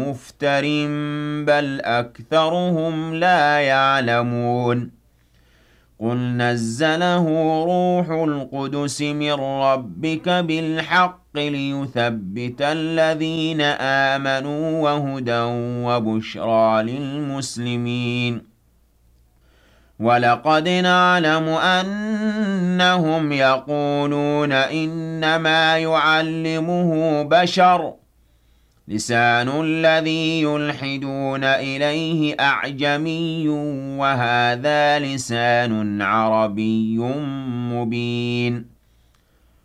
مُفْتَرٍ بَلْ أَكْثَرُهُمْ لَا يَعْلَمُونَ قُلْ نَزَّلَهُ رُوحُ الْقُدُسِ مِنْ رَبِّكَ بِالْحَقِّ لِيُثَبِّتَ الَّذِينَ آمَنُوا وَهُدًى وَبُشْرَى لِلْمُسْلِمِينَ وَلَقَدْ نَعْلَمُ أَنَّهُمْ يَقُولُونَ إِنَّمَا يُعَلِّمُهُ بَشَرٌ لِسَانُ الَّذِي يُلْحِدُونَ إِلَيْهِ أَعْجَمِيٌّ وَهَذَا لِسَانٌ عَرَبِيٌّ مُّبِينٌ